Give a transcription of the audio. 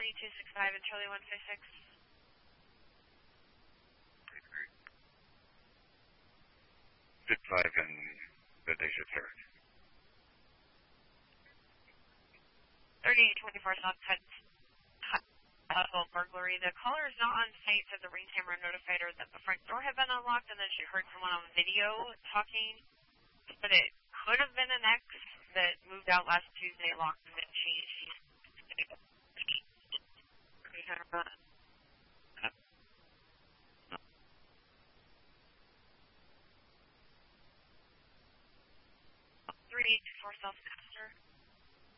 Charlie 265 and Charlie 156. Zip 5 and the day shift Herrick. 3824 South Cut. Household burglary. The caller is not on site, said the ring camera notified her that the front door had been unlocked, and then she heard someone on video talking, but it could have been an ex that moved out last Tuesday, locked, and then she kind of run. 3824 South Custer.